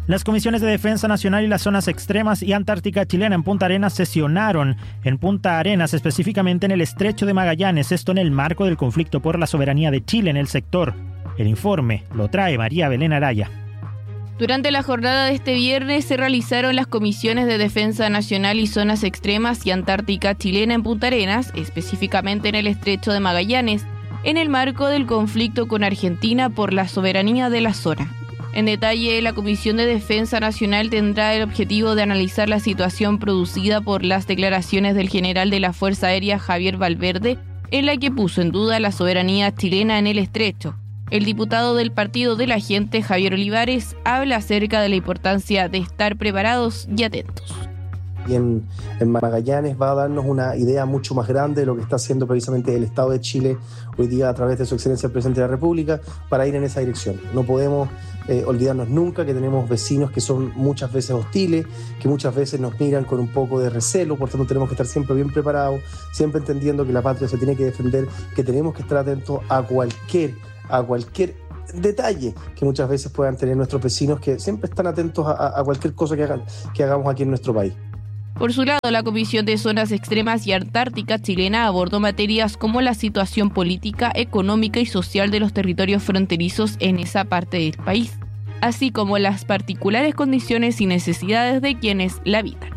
Las comisiones de Defensa Nacional y las zonas extremas y Antártica chilena en Punta Arenas sesionaron en Punta Arenas, específicamente en el Estrecho de Magallanes, esto en el marco del conflicto por la soberanía de Chile en el sector. El informe lo trae María Belén Araya. Durante la jornada de este viernes se realizaron las comisiones de Defensa Nacional y Zonas Extremas y Antártica chilena en Punta Arenas, específicamente en el Estrecho de Magallanes, en el marco del conflicto con Argentina por la soberanía de la zona. En detalle, la Comisión de Defensa Nacional tendrá el objetivo de analizar la situación producida por las declaraciones del general de la Fuerza Aérea Javier Valverde, en la que puso en duda la soberanía chilena en el estrecho. El diputado del Partido de la Gente, Javier Olivares, habla acerca de la importancia de estar preparados y atentos. Y en Magallanes va a darnos una idea mucho más grande de lo que está haciendo precisamente el Estado de Chile hoy día a través de su excelencia el Presidente de la República para ir en esa dirección. No podemos olvidarnos nunca que tenemos vecinos que son muchas veces hostiles, que muchas veces nos miran con un poco de recelo, por tanto tenemos que estar siempre bien preparados, siempre entendiendo que la patria se tiene que defender, que tenemos que estar atentos a cualquier detalle que muchas veces puedan tener nuestros vecinos, que siempre están atentos a cualquier cosa que hagamos aquí en nuestro país. Por su lado, la Comisión de Zonas Extremas y Antártica chilena abordó materias como la situación política, económica y social de los territorios fronterizos en esa parte del país, así como las particulares condiciones y necesidades de quienes la habitan.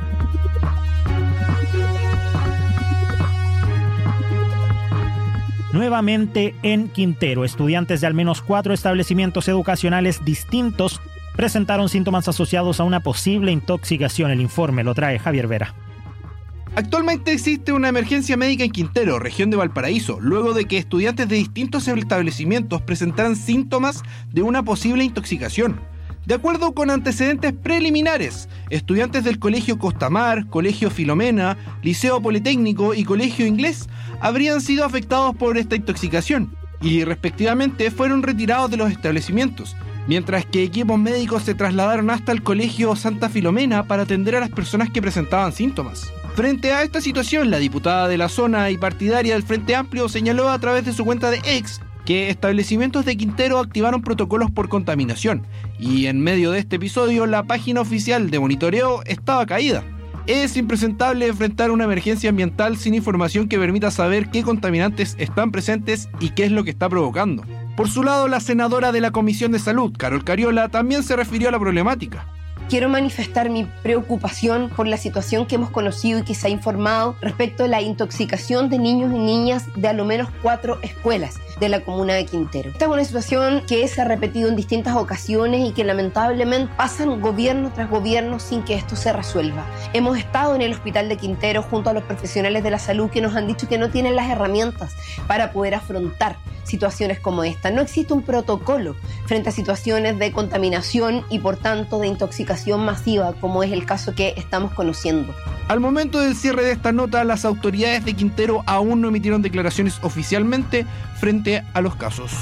Nuevamente en Quintero, estudiantes de al menos 4 establecimientos educacionales distintos presentaron síntomas asociados a una posible intoxicación. El informe lo trae Javier Vera. Actualmente existe una emergencia médica en Quintero, región de Valparaíso, luego de que estudiantes de distintos establecimientos presentaran síntomas de una posible intoxicación. De acuerdo con antecedentes preliminares, estudiantes del Colegio Costamar, Colegio Filomena, Liceo Politécnico y Colegio Inglés habrían sido afectados por esta intoxicación y respectivamente fueron retirados de los establecimientos, mientras que equipos médicos se trasladaron hasta el Colegio Santa Filomena para atender a las personas que presentaban síntomas. Frente a esta situación, la diputada de la zona y partidaria del Frente Amplio señaló a través de su cuenta de X que establecimientos de Quintero activaron protocolos por contaminación y en medio de este episodio la página oficial de monitoreo estaba caída. Es impresentable enfrentar una emergencia ambiental sin información que permita saber qué contaminantes están presentes y qué es lo que está provocando. Por su lado, la senadora de la Comisión de Salud, Carol Cariola, también se refirió a la problemática. Quiero manifestar mi preocupación por la situación que hemos conocido y que se ha informado respecto a la intoxicación de niños y niñas de a lo menos 4 escuelas de la comuna de Quintero. Esta es una situación que se ha repetido en distintas ocasiones y que lamentablemente pasan gobierno tras gobierno sin que esto se resuelva. Hemos estado en el hospital de Quintero junto a los profesionales de la salud que nos han dicho que no tienen las herramientas para poder afrontar situaciones como esta. No existe un protocolo frente a situaciones de contaminación y por tanto de intoxicación masiva como es el caso que estamos conociendo. Al momento del cierre de esta nota, las autoridades de Quintero aún no emitieron declaraciones oficialmente frente a los casos.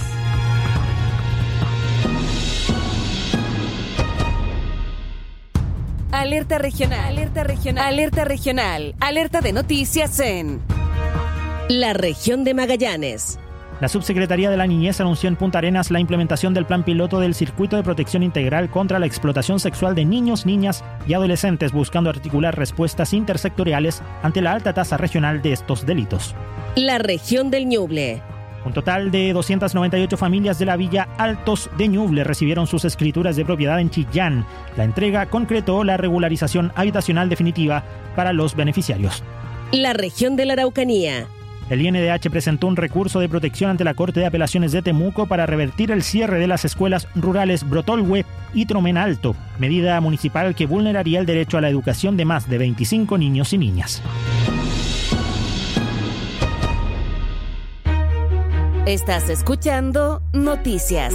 Alerta regional, alerta regional, alerta regional, alerta de noticias en la región de Magallanes. La Subsecretaría de la Niñez anunció en Punta Arenas la implementación del plan piloto del Circuito de Protección Integral contra la Explotación Sexual de Niños, Niñas y Adolescentes, buscando articular respuestas intersectoriales ante la alta tasa regional de estos delitos. La región del Ñuble. Un total de 298 familias de la Villa Altos de Ñuble recibieron sus escrituras de propiedad en Chillán. La entrega concretó la regularización habitacional definitiva para los beneficiarios. La región de la Araucanía. El INDH presentó un recurso de protección ante la Corte de Apelaciones de Temuco para revertir el cierre de las escuelas rurales Brotolhue y Tromen Alto, medida municipal que vulneraría el derecho a la educación de más de 25 niños y niñas. Estás escuchando Noticias.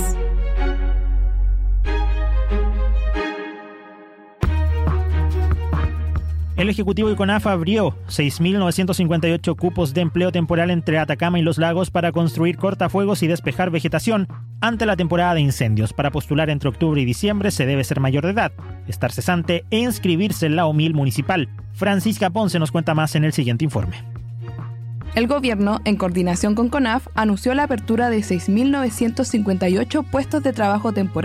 El Ejecutivo y CONAF abrió 6.958 cupos de empleo temporal entre Atacama y Los Lagos para construir cortafuegos y despejar vegetación ante la temporada de incendios. Para postular entre octubre y diciembre se debe ser mayor de edad, estar cesante e inscribirse en la OMIL municipal. Francisca Ponce nos cuenta más en el siguiente informe. El gobierno, en coordinación con CONAF, anunció la apertura de 6.958 puestos de trabajo temporal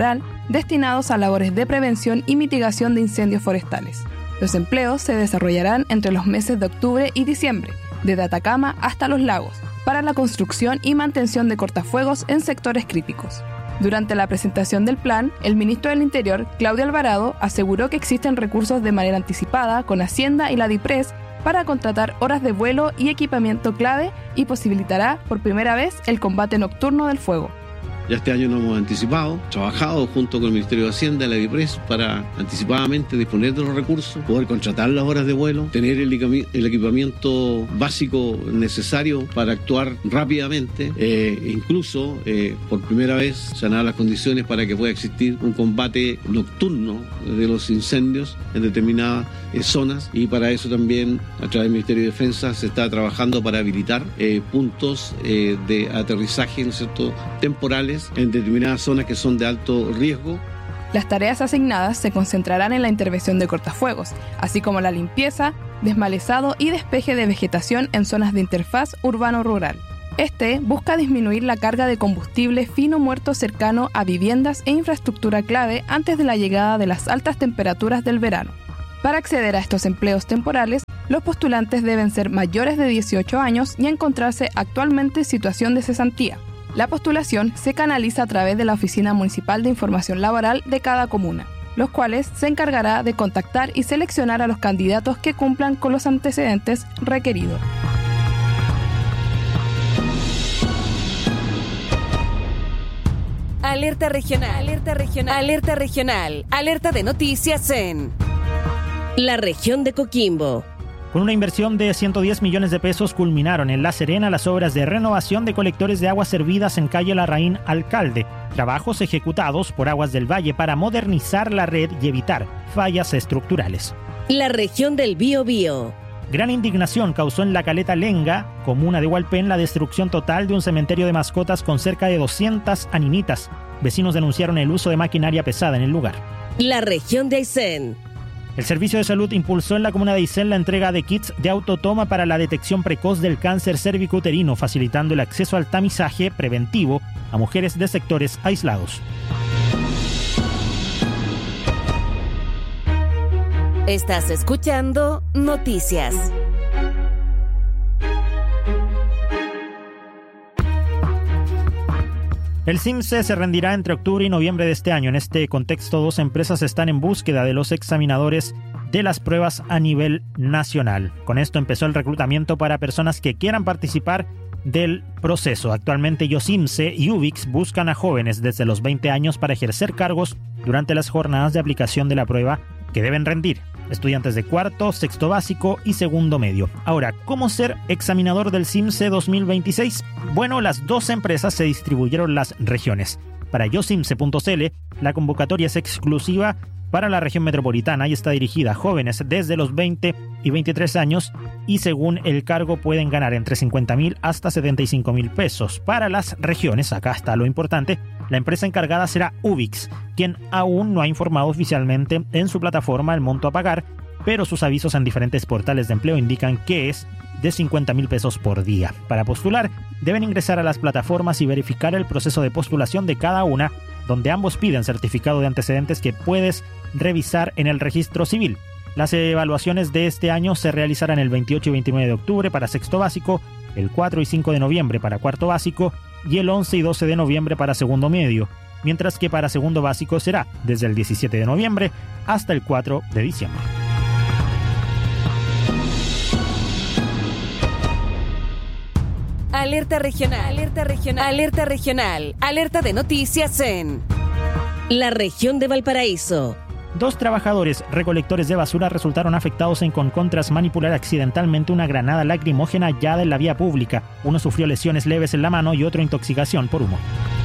destinados a labores de prevención y mitigación de incendios forestales. Los empleos se desarrollarán entre los meses de octubre y diciembre, desde Atacama hasta Los Lagos, para la construcción y mantención de cortafuegos en sectores críticos. Durante la presentación del plan, el ministro del Interior, Claudio Alvarado, aseguró que existen recursos de manera anticipada con Hacienda y la DIPRES para contratar horas de vuelo y equipamiento clave y posibilitará por primera vez el combate nocturno del fuego. Ya este año nos hemos anticipado, trabajado junto con el Ministerio de Hacienda y la DIPRES para anticipadamente disponer de los recursos, poder contratar las horas de vuelo, tener el equipamiento básico necesario para actuar rápidamente. Incluso, por primera vez, se han dado las condiciones para que pueda existir un combate nocturno de los incendios en determinadas zonas, y para eso también, a través del Ministerio de Defensa, se está trabajando para habilitar puntos de aterrizaje, ¿no es cierto?, temporales en determinadas zonas que son de alto riesgo. Las tareas asignadas se concentrarán en la intervención de cortafuegos, así como la limpieza, desmalezado y despeje de vegetación en zonas de interfaz urbano-rural. Este busca disminuir la carga de combustible fino muerto cercano a viviendas e infraestructura clave antes de la llegada de las altas temperaturas del verano. Para acceder a estos empleos temporales, los postulantes deben ser mayores de 18 años y encontrarse actualmente en situación de cesantía. La postulación se canaliza a través de la Oficina Municipal de Información Laboral de cada comuna, los cuales se encargará de contactar y seleccionar a los candidatos que cumplan con los antecedentes requeridos. Alerta regional, alerta regional, alerta regional, alerta de noticias en la región de Coquimbo. Con una inversión de 110 millones de pesos culminaron en La Serena las obras de renovación de colectores de aguas servidas en calle Larraín Alcalde, trabajos ejecutados por Aguas del Valle para modernizar la red y evitar fallas estructurales. La región del Biobío. Gran indignación causó en la Caleta Lenga, comuna de Hualpén, la destrucción total de un cementerio de mascotas con cerca de 200 aninitas. Vecinos denunciaron el uso de maquinaria pesada en el lugar. La región de Aysén. El Servicio de Salud impulsó en la comuna de Aysén la entrega de kits de autotoma para la detección precoz del cáncer cérvico-uterino, facilitando el acceso al tamizaje preventivo a mujeres de sectores aislados. Estás escuchando Noticias. El CIMSE se rendirá entre octubre y noviembre de este año. En este contexto, 2 empresas están en búsqueda de los examinadores de las pruebas a nivel nacional. Con esto empezó el reclutamiento para personas que quieran participar del proceso. Actualmente YoCIMSE y UBIX buscan a jóvenes desde los 20 años para ejercer cargos durante las jornadas de aplicación de la prueba que deben rendir. Estudiantes de cuarto, sexto básico y segundo medio. Ahora, ¿cómo ser examinador del CIMSE 2026? Bueno, las 2 empresas se distribuyeron las regiones. Para YoCIMSE.cl, la convocatoria es exclusiva para la región metropolitana y está dirigida a jóvenes desde los 20 y 23 años y según el cargo pueden ganar entre 50.000 hasta 75.000 pesos. Para las regiones, acá está lo importante, la empresa encargada será UBIX, quien aún no ha informado oficialmente en su plataforma el monto a pagar, pero sus avisos en diferentes portales de empleo indican que es de 50.000 pesos por día. Para postular, deben ingresar a las plataformas y verificar el proceso de postulación de cada una, donde ambos piden certificado de antecedentes que puedes revisar en el registro civil. Las evaluaciones de este año se realizarán el 28 y 29 de octubre para sexto básico, el 4 y 5 de noviembre para cuarto básico y el 11 y 12 de noviembre para segundo medio, mientras que para segundo básico será desde el 17 de noviembre hasta el 4 de diciembre. Alerta regional, alerta regional, alerta regional, alerta de noticias en la región de Valparaíso. 2 trabajadores recolectores de basura resultaron afectados en Concón tras manipular accidentalmente una granada lacrimógena hallada en la vía pública. Uno sufrió lesiones leves en la mano y otro intoxicación por humo.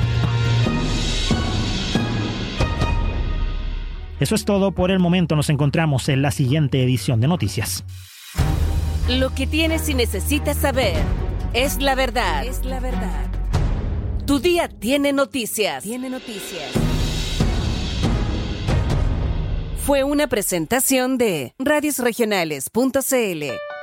Eso es todo por el momento. Nos encontramos en la siguiente edición de Noticias. Lo que tienes y necesitas saber es la verdad. Es la verdad. Tu día tiene noticias. Tiene noticias. Fue una presentación de radiosregionales.cl.